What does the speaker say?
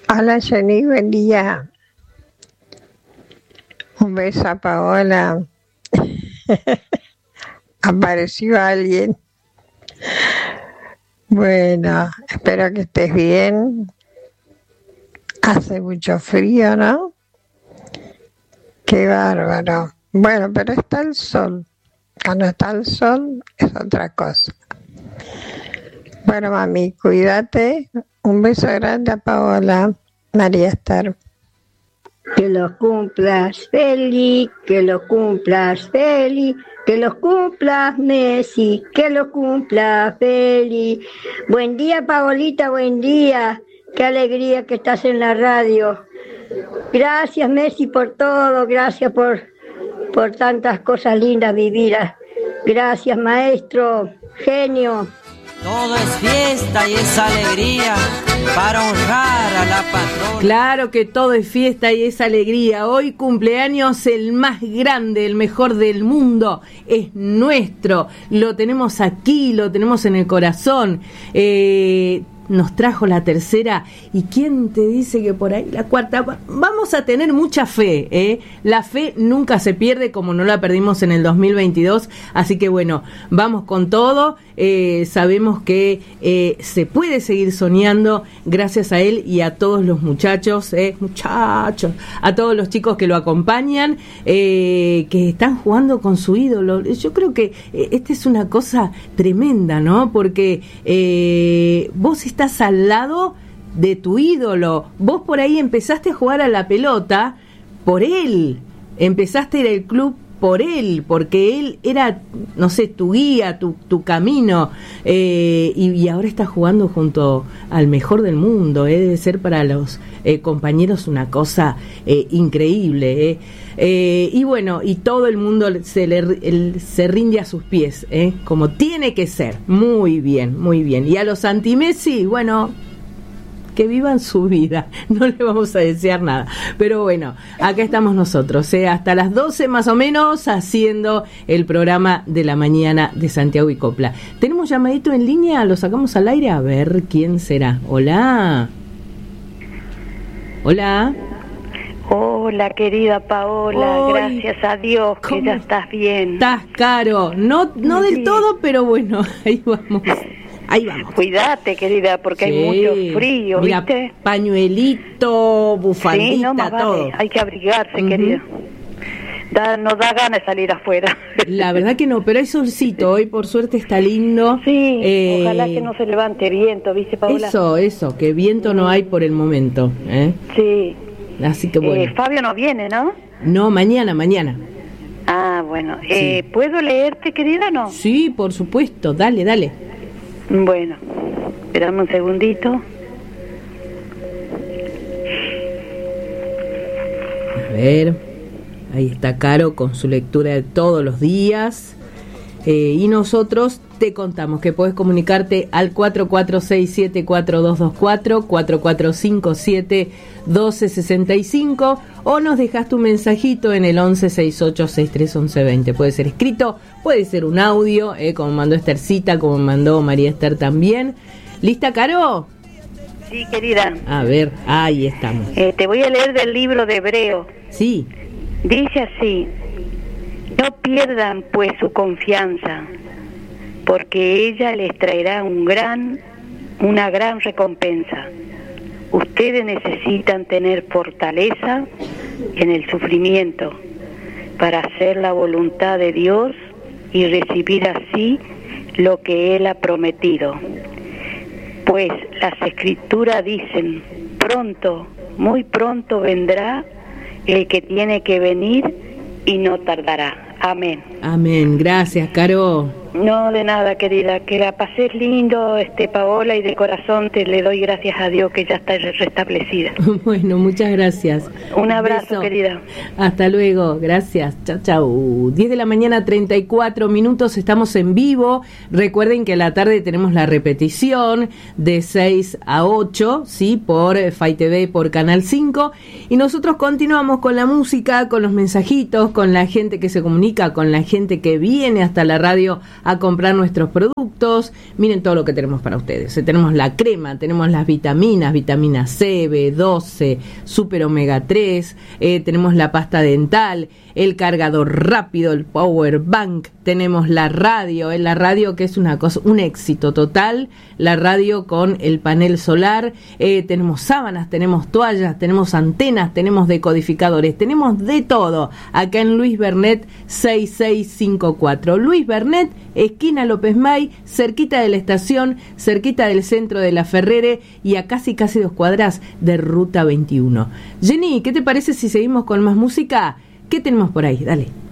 Hola Jenny, buen día. Un beso a Paola. Apareció alguien. Bueno, espero que estés bien. Hace mucho frío, ¿no? Qué bárbaro. Bueno, pero está el sol. Cuando está el sol es otra cosa. Bueno, mami, cuídate. Un beso grande a Paola. María Esther. Que los cumplas feliz, que los cumplas feliz, que los cumplas Messi, que los cumplas feliz. Buen día, Paolita, buen día. Qué alegría que estás en la radio. Gracias, Messi, por todo. Gracias por tantas cosas lindas vividas. Gracias, maestro, genio. Todo es fiesta y es alegría para honrar a la patrona. Claro que todo es fiesta y es alegría. Hoy cumpleaños el más grande, el mejor del mundo. Es nuestro. Lo tenemos aquí, lo tenemos en el corazón. Nos trajo la tercera. ¿Y quién te dice que por ahí la cuarta? Vamos a tener mucha fe, ¿eh? La fe nunca se pierde, como no la perdimos en el 2022. Así que bueno, vamos con todo. Sabemos que se puede seguir soñando gracias a él y a todos los muchachos, a todos los chicos que lo acompañan, que están jugando con su ídolo. Yo creo que esta es una cosa tremenda, ¿no? Porque vos estás al lado de tu ídolo. Vos por ahí empezaste a jugar a la pelota por él. Empezaste a ir al club por él, porque él era, no sé, tu guía, tu camino, y ahora está jugando junto al mejor del mundo. Debe ser para los compañeros una cosa increíble. Y bueno, y todo el mundo se rinde a sus pies, como tiene que ser. Muy bien, muy bien. Y a los anti-Messi, bueno, que vivan su vida, no le vamos a desear nada, pero bueno, acá estamos nosotros, hasta las 12 más o menos, haciendo el programa de la mañana de Santiago y Copla. Tenemos llamadito en línea, lo sacamos al aire, a ver quién será. Hola. Hola. Hola, querida Paola, Hoy, gracias a Dios que ya estás bien. Estás caro, no del todo, pero bueno, ahí vamos. Ahí vamos. Cuídate, querida, porque hay mucho frío, mira, ¿viste? Pañuelito, bufandita, sí, no más todo. Vale. Hay que abrigarse, querida. Nos da ganas de salir afuera. La verdad que no, pero hay solcito. Hoy, por suerte, está lindo. Sí, ojalá que no se levante viento, ¿viste, Paola? Eso, que viento no hay por el momento. Sí. Así que bueno. Fabio no viene, ¿no? No, mañana. Ah, bueno. Sí. ¿Puedo leerte, querida, o no? Sí, por supuesto. Dale. Bueno, espérame un segundito. A ver, ahí está Caro con su lectura de todos los días. Y nosotros te contamos que podés comunicarte al 4467-4224, 4457-1265, o nos dejas tu mensajito en el 1168-631120. Puede ser escrito, puede ser un audio, como mandó Esthercita, como mandó María Esther también. ¿Lista, Caro? Sí, querida. A ver, ahí estamos. Te voy a leer del libro de Hebreo. Sí. Dice así: no pierdan pues su confianza, porque ella les traerá una gran recompensa. Ustedes necesitan tener fortaleza en el sufrimiento para hacer la voluntad de Dios y recibir así lo que Él ha prometido. Pues las Escrituras dicen: pronto, muy pronto vendrá el que tiene que venir y no tardará. Amén. Amén. Gracias, Caro. No, de nada, querida. Que la pases lindo, Paola, y de corazón te le doy gracias a Dios que ya está restablecida. Bueno, muchas gracias. Un abrazo, beso. querida. Hasta luego. Gracias. Chau. 10 de la mañana, 34 minutos. Estamos en vivo. Recuerden que a la tarde tenemos la repetición de 6 a 8, ¿sí? Por FAI TV, por Canal 5. Y nosotros continuamos con la música, con los mensajitos, con la gente que se comunica, con la gente que viene hasta la radio a comprar nuestros productos. Miren todo lo que tenemos para ustedes. Tenemos la crema, tenemos las vitaminas, vitamina C, B12, Super Omega 3, tenemos la pasta dental, el cargador rápido, el power bank, tenemos la radio que es una cosa, un éxito total, la radio con el panel solar, tenemos sábanas, tenemos toallas, tenemos antenas, tenemos decodificadores, tenemos de todo, acá en Luis Bernet 6654. Luis Bernet, esquina López May, cerquita de la estación, cerquita del centro de La Ferrere y a casi 2 cuadras de Ruta 21. Jenny, ¿qué te parece si seguimos con más música? ¿Qué tenemos por ahí? Dale.